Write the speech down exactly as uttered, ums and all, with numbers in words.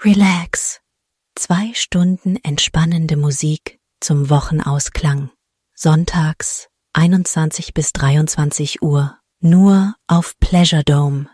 Relax. Zwei Stunden entspannende Musik zum Wochenausklang. Sonntags einundzwanzig bis dreiundzwanzig Uhr. Nur auf Pleasure Dome.